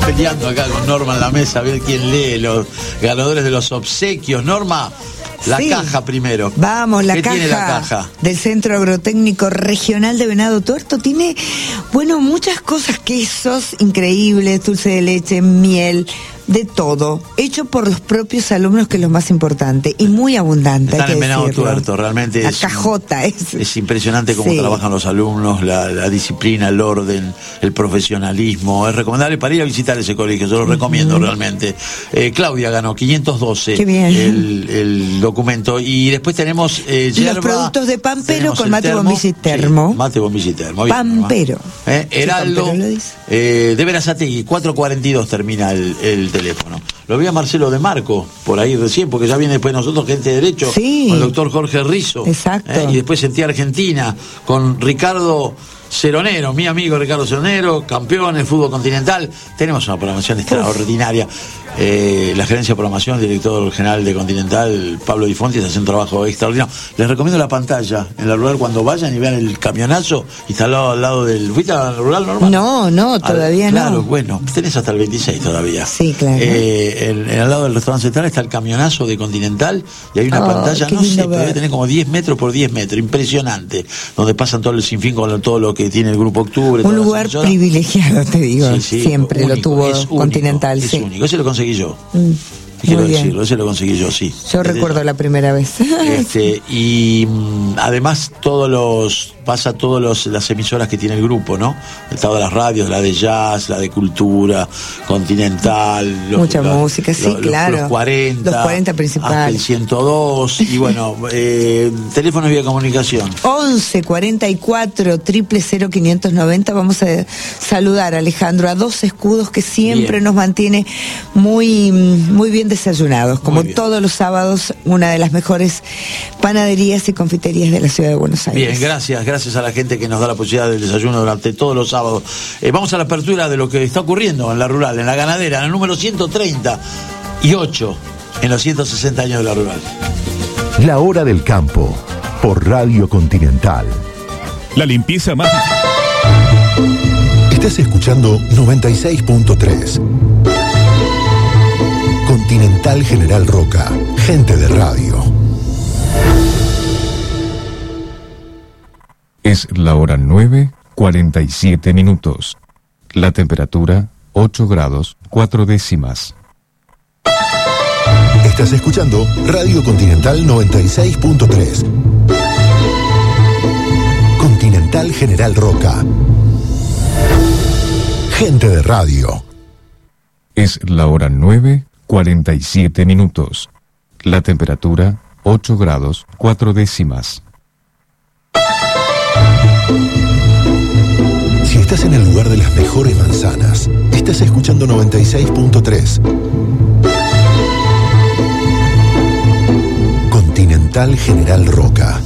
peleando acá con Norma en la mesa a ver quién lee los ganadores de los obsequios. Norma, la caja primero. Vamos, la ¿Qué caja, tiene la caja del Centro Agrotécnico Regional de Venado Tuerto? Tiene, bueno, muchas cosas, quesos increíbles, dulce de leche, miel, de todo, hecho por los propios alumnos, que es lo más importante, y muy abundante. Están en Venado Tuerto, realmente la cajota es impresionante cómo trabajan los alumnos, la disciplina, el orden, el profesionalismo. Es recomendable para ir a visitar ese colegio, yo lo recomiendo realmente. Claudia ganó 512. Qué bien. El documento, y después tenemos los productos de Pampero con mate, bombilla y termo. Sí, mate, bombilla y termo. Pampero. Heraldo, Pampero lo dice. de Verazategui, 442 termina el teléfono. Lo vi a Marcelo de Marco por ahí recién, porque ya viene después nosotros gente de derecho, con el doctor Jorge Rizzo. Exacto. Y después sentí Argentina con Ricardo Ceronero, mi amigo Ricardo Ceronero, campeón en fútbol continental. Tenemos una programación extraordinaria. La gerencia de programación, el director general de Continental, Pablo Di Fonti, hace un trabajo extraordinario. Les recomiendo la pantalla en la rural cuando vayan y vean el camionazo instalado al lado del... ¿Fuiste a la rural, normal? No, todavía no. Claro, bueno, tenés hasta el 26 todavía. Sí, claro. Al lado del restaurante central está el camionazo de Continental y hay una pantalla, no sé, pero debe tener como 10 metros por 10 metros, impresionante, donde pasan todo el sinfín con todo lo que tiene el Grupo Octubre. Un lugar privilegiado, te digo, siempre único, lo tuvo Continental. Es único, ese lo conseguí yo. Quiero decirlo, ese lo conseguí yo, sí. Yo recuerdo la primera vez. Y además pasa todas las emisoras que tiene el grupo, ¿no? Todas las radios, la de jazz, la de cultura, Continental, mucha música, sí, claro. Los 40. Los 40 principales. El 102, y bueno, teléfono y vía comunicación. 11 44 000 590. Vamos a saludar, Alejandro, a Dos Escudos, que siempre nos mantiene muy bien desayunados, como todos los sábados, una de las mejores panaderías y confiterías de la ciudad de Buenos Aires. Bien, gracias a la gente que nos da la posibilidad del desayuno durante todos los sábados. Vamos a la apertura de lo que está ocurriendo en la rural, en la ganadera, en el número 138 en los 160 años de la rural. La hora del campo, por Radio Continental. La limpieza más... Estás escuchando 96.3. Continental General Roca, gente de radio. Es la hora 9:47 minutos. La temperatura 8 grados 4 décimas. Estás escuchando Radio Continental 96.3. Continental General Roca, gente de radio. Es la hora 9:47 minutos. La temperatura 8 grados 4 décimas. Si estás en el lugar de las mejores manzanas, estás escuchando 96.3. Continental General Roca,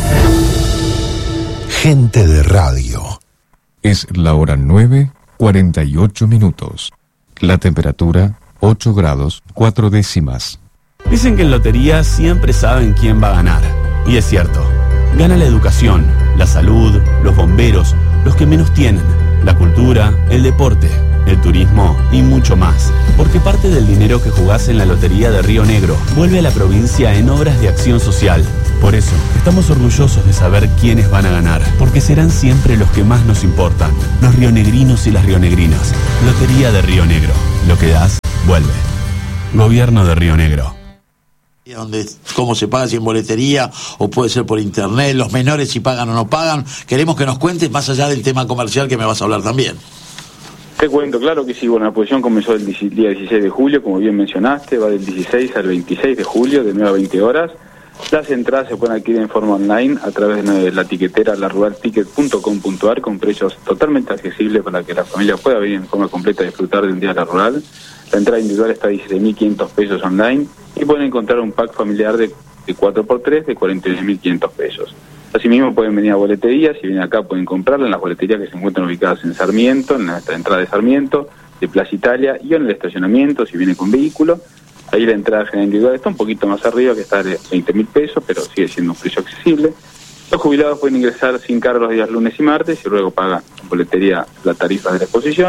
gente de radio. Es la hora 9:48 minutos. La temperatura 8 grados 4 décimas. Dicen que en lotería siempre saben quién va a ganar. Y es cierto. Gana la educación, la salud, los bomberos, los que menos tienen, la cultura, el deporte, el turismo y mucho más. Porque parte del dinero que jugás en la Lotería de Río Negro vuelve a la provincia en obras de acción social. Por eso, estamos orgullosos de saber quiénes van a ganar, porque serán siempre los que más nos importan, los rionegrinos y las rionegrinas. Lotería de Río Negro. Lo que das, vuelve. Gobierno de Río Negro. Donde cómo se paga, si en boletería o puede ser por internet, los menores si pagan o no pagan. Queremos que nos cuentes más allá del tema comercial que me vas a hablar también. Te cuento, claro que sí. Bueno, la exposición comenzó el día 16 de julio, como bien mencionaste, va del 16 al 26 de julio, de 9 a 20 horas. Las entradas se pueden adquirir en forma online a través de la tiquetera laruralticket.com.ar con precios totalmente accesibles para que la familia pueda venir en forma completa a disfrutar de un día a la rural. La entrada individual está a 17.500 pesos online y pueden encontrar un pack familiar de 4x3 de 49.500 pesos. Asimismo pueden venir a boletería, si vienen acá pueden comprarla en las boleterías que se encuentran ubicadas en Sarmiento, en la entrada de Sarmiento, de Plaza Italia y en el estacionamiento si vienen con vehículo. Ahí la entrada general individual está un poquito más arriba, que está de 20.000 pesos, pero sigue siendo un precio accesible. Los jubilados pueden ingresar sin cargo los días lunes y martes y luego pagan en boletería la tarifa de la exposición.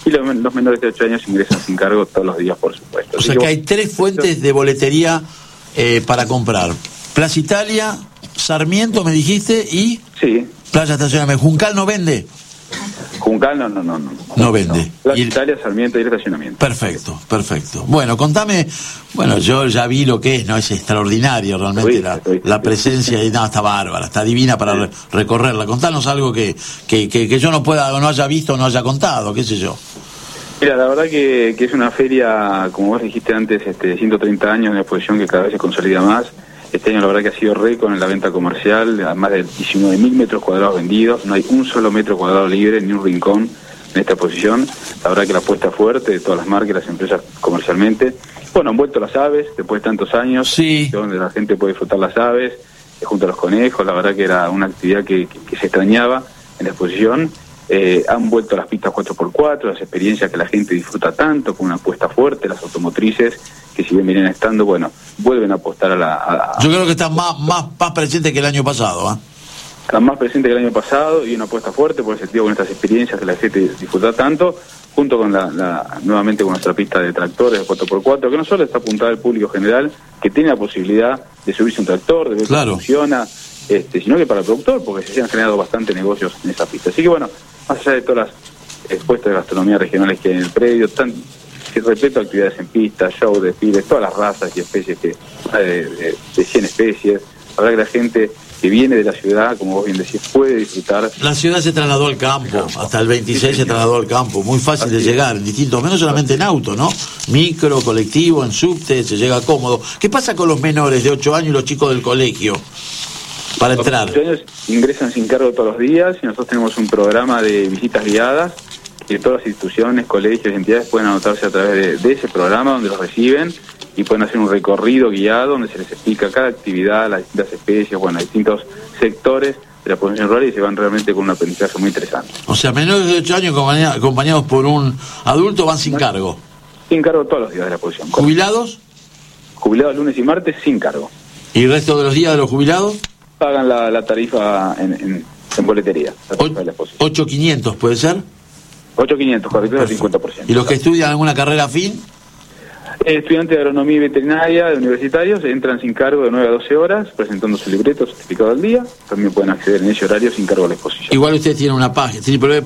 Y los menores de 8 años ingresan sin cargo todos los días, por supuesto. O sea que hay 3 fuentes de boletería para comprar. Plaza Italia, Sarmiento, me dijiste, y sí. Playa Estacionamiento. ¿Juncal no vende? Juncal no vende. Plaza Italia, Sarmiento y el estacionamiento. Perfecto. Bueno, contame, yo ya vi lo que es, ¿no? Es extraordinario realmente la presencia, y está bárbara, está divina para recorrerla. Contanos algo que yo no pueda, o no haya visto, o no haya contado, qué sé yo. Mira, la verdad que es una feria, como vos dijiste antes, 130 años de exposición que cada vez se consolida más. Este año la verdad que ha sido récord en la venta comercial, a más de 19.000 metros cuadrados vendidos, no hay un solo metro cuadrado libre, ni un rincón en esta exposición. La verdad que la apuesta fuerte de todas las marcas y las empresas comercialmente. Bueno, han vuelto las aves después de tantos años, sí, donde la gente puede disfrutar las aves, junto a los conejos. La verdad que era una actividad que se extrañaba en la exposición. Han vuelto las pistas 4x4, las experiencias que la gente disfruta tanto, con una apuesta fuerte, las automotrices, que si bien vienen estando, vuelven a apostar Yo creo que están más presentes que el año pasado, ¿eh? Están más presentes que el año pasado, y una apuesta fuerte por ese sentido, con estas experiencias que la gente disfruta tanto, junto con nuevamente con nuestra pista de tractores de 4x4, que no solo está apuntada al público general, que tiene la posibilidad de subirse un tractor, de ver cómo funciona, sino que para el productor, porque se han generado bastante negocios en esa pista. Así que más allá de todas las puestas de gastronomía regionales que hay en el predio, repito, actividades en pista, show, desfiles, todas las razas y especies de 100 especies. La verdad que la gente que viene de la ciudad, como vos bien decís, puede disfrutar. La ciudad se trasladó al campo, hasta el 26 se trasladó al campo, muy fácil de llegar, en distintos, menos solamente en auto, ¿no? Micro, colectivo, en subte, se llega cómodo. ¿Qué pasa con los menores de 8 años y los chicos del colegio para entrar? Los 8 años ingresan sin cargo todos los días, y nosotros tenemos un programa de visitas guiadas, que todas las instituciones, colegios y entidades pueden anotarse a través de ese programa, donde los reciben y pueden hacer un recorrido guiado donde se les explica cada actividad, las distintas especies, distintos sectores de la población rural, y se van realmente con un aprendizaje muy interesante. O sea, menores de 8 años acompañados por un adulto van sin cargo. Sin cargo todos los días de la exposición. ¿Jubilados? Jubilados lunes y martes sin cargo. ¿Y el resto de los días de los jubilados? Pagan la tarifa en boletería. La tarifa de la exposición. 8.500, ¿puede ser? 8.500, correcto, el 50%. ¿Y los que estudian alguna carrera afín? Estudiantes de agronomía y veterinaria de universitarios entran sin cargo de 9 a 12 horas, presentando su libreto, certificado al día. También pueden acceder en ese horario sin cargo a la exposición. Igual ustedes tienen una página,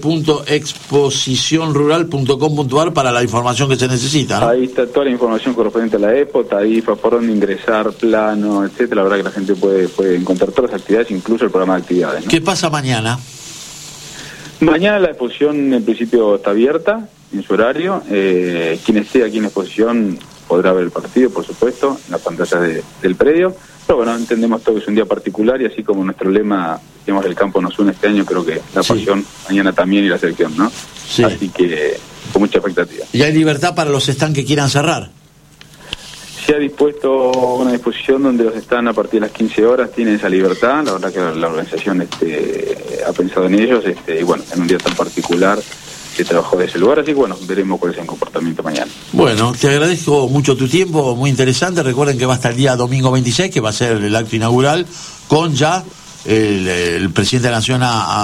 www.exposicionrural.com.ar, para la información que se necesita, ¿no? Ahí está toda la información correspondiente a la EPO, tarifa, por dónde ingresar, plano, etcétera. La verdad que la gente puede encontrar todas las actividades, incluso el programa de actividades, ¿no? ¿Qué pasa mañana? Mañana la exposición en principio está abierta en su horario. Quien esté aquí en la exposición podrá ver el partido, por supuesto, en las pantallas del predio. Pero entendemos todo que es un día particular, y así como nuestro lema, digamos, el campo nos une este año, creo que la pasión mañana también, y la selección, ¿no? Sí. Así que con mucha expectativa. ¿Y hay libertad para los stands que quieran cerrar? Se ha dispuesto una disposición donde los stands a partir de las 15 horas tienen esa libertad. La verdad que la organización ha pensado en ellos, y en un día tan particular se trabajó de ese lugar, así que veremos cuál es el comportamiento mañana. Bueno, te agradezco mucho tu tiempo, muy interesante. Recuerden que va hasta el día domingo 26, que va a ser el acto inaugural, con ya el presidente de la Nación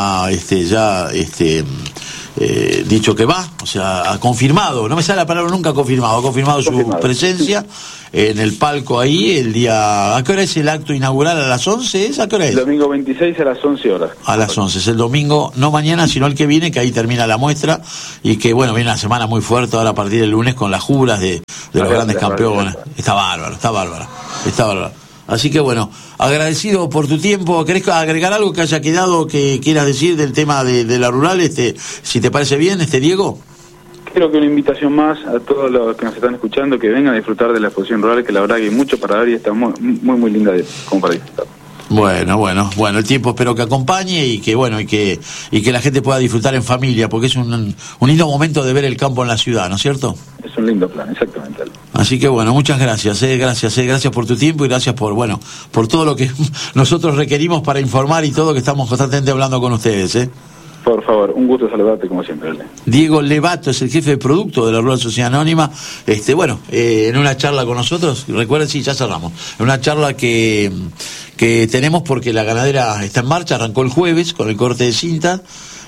dicho que va, o sea, ha confirmado, no me sale la palabra nunca, ha confirmado su presencia en el palco ahí el día. ¿A qué hora es el acto inaugural? ¿A las 11? ¿A qué hora es? El domingo 26 a las 11 horas. A las 11, es el domingo, no mañana, sino el que viene, que ahí termina la muestra, y que viene una semana muy fuerte ahora a partir del lunes con las juras de los grandes campeones. Está bárbaro. Así que agradecido por tu tiempo. ¿Querés agregar algo que haya quedado, que quieras decir del tema de la rural, si te parece bien, Diego? Creo que una invitación más a todos los que nos están escuchando, que vengan a disfrutar de la exposición rural, que la verdad que hay mucho para ver y está muy, muy linda como para disfrutar. Bueno, el tiempo espero que acompañe, y que la gente pueda disfrutar en familia, porque es un lindo momento de ver el campo en la ciudad, ¿no es cierto? Es un lindo plan, exactamente. Así que muchas gracias, gracias por tu tiempo, y gracias por todo lo que nosotros requerimos para informar, y todo, que estamos constantemente hablando con ustedes, Por favor, un gusto saludarte como siempre. Diego Levato es el jefe de producto de la Rural Sociedad Anónima. En una charla con nosotros, recuerden, sí, ya cerramos, en una charla que tenemos, porque la ganadera está en marcha, arrancó el jueves con el corte de cinta,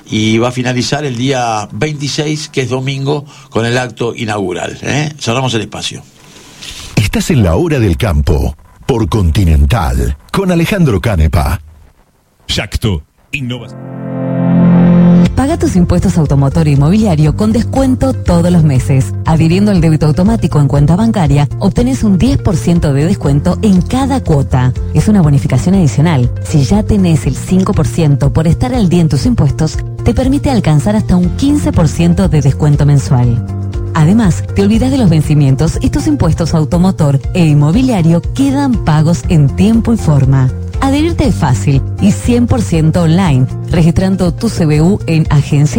y va a finalizar el día 26, que es domingo, con el acto inaugural. Cerramos el espacio. Estás en la hora del campo, por Continental, con Alejandro Canepa. Yacto, innovación. Paga tus impuestos automotor e inmobiliario con descuento todos los meses. Adhiriendo al débito automático en cuenta bancaria, obtenés un 10% de descuento en cada cuota. Es una bonificación adicional. Si ya tenés el 5% por estar al día en tus impuestos, te permite alcanzar hasta un 15% de descuento mensual. Además, te olvidas de los vencimientos y tus impuestos automotor e inmobiliario quedan pagos en tiempo y forma. Adherirte es fácil y 100% online, registrando tu CBU en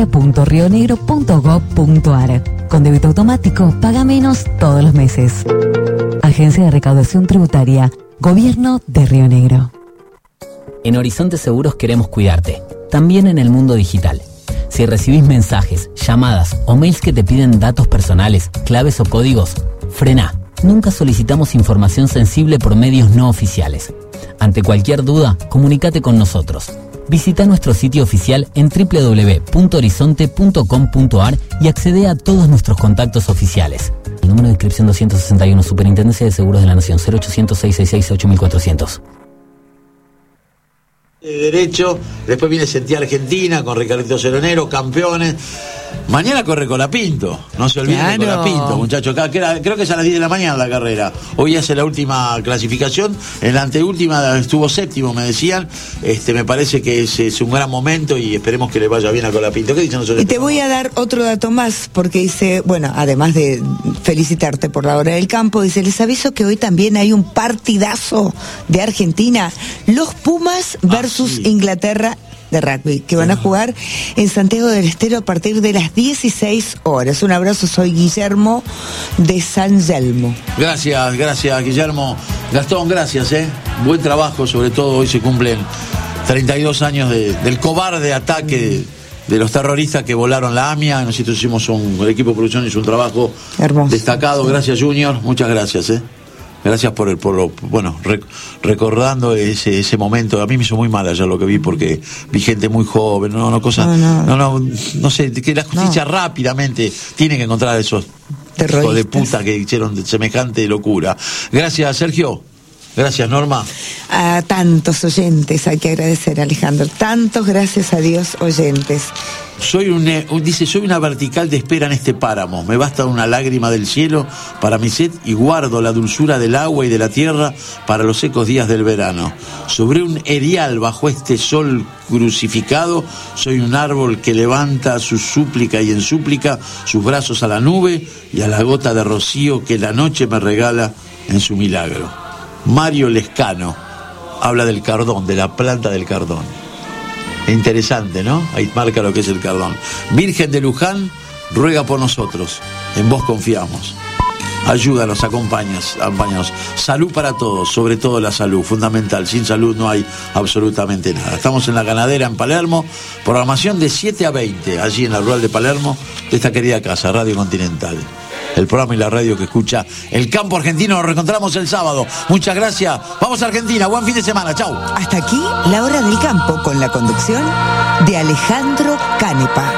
agencia.rionegro.gov.ar. Con débito automático, paga menos todos los meses. Agencia de Recaudación Tributaria, Gobierno de Río Negro. En Horizonte Seguros queremos cuidarte, también en el mundo digital. Si recibís mensajes, llamadas o mails que te piden datos personales, claves o códigos, frená. Nunca solicitamos información sensible por medios no oficiales. Ante cualquier duda, comunícate con nosotros. Visita nuestro sitio oficial en www.horizonte.com.ar y accede a todos nuestros contactos oficiales. El número de inscripción 261, Superintendencia de Seguros de la Nación, 0800-666-8400. Derecho, después viene Sentía Argentina con Ricardito Ceronero, campeones. Mañana corre Colapinto, no se olviden de Colapinto, muchachos. Creo que es a las 10 de la mañana la carrera. Hoy hace la última clasificación, en la anteúltima estuvo séptimo, me decían. Me parece que es un gran momento y esperemos que le vaya bien a Colapinto. ¿Qué dicen nosotros? Y te voy a dar otro dato más, porque dice, bueno, además de felicitarte por la hora del campo, dice, les aviso que hoy también hay un partidazo de Argentina, los Pumas versus Inglaterra de rugby, que van a jugar en Santiago del Estero a partir de las 16 horas. Un abrazo, soy Guillermo de San Telmo. Gracias Guillermo. Gastón, gracias, buen trabajo, sobre todo hoy se cumplen 32 años del cobarde ataque de los terroristas que volaron la AMIA. Nosotros hicimos el equipo de producción hizo un trabajo hermoso, destacado. Gracias, Junior, muchas gracias, Gracias por recordando ese momento. A mí me hizo muy mal allá lo que vi, porque vi gente muy joven, no sé, que la justicia rápidamente tiene que encontrar a esos hijos de puta que hicieron semejante locura. Gracias, Sergio. Gracias, Norma. A tantos oyentes hay que agradecer, Alejandro. Tantos, gracias a Dios, oyentes. Soy una vertical de espera en este páramo. Me basta una lágrima del cielo para mi sed y guardo la dulzura del agua y de la tierra para los secos días del verano. Sobre un erial bajo este sol crucificado, soy un árbol que levanta su súplica y en súplica sus brazos a la nube y a la gota de rocío que la noche me regala en su milagro. Mario Lescano habla del cardón, de la planta del cardón. Interesante, ¿no? Ahí marca lo que es el cardón. Virgen de Luján, ruega por nosotros. En vos confiamos. Ayúdanos, acompáñanos. Salud para todos, sobre todo la salud, fundamental. Sin salud no hay absolutamente nada. Estamos en La Ganadera, en Palermo. Programación de 7 a 20, allí en la rural de Palermo, de esta querida casa, Radio Continental. El programa y la radio que escucha el campo argentino. Nos reencontramos el sábado. Muchas gracias. Vamos a Argentina. Buen fin de semana. Chau. Hasta aquí, La Hora del Campo, con la conducción de Alejandro Canepa.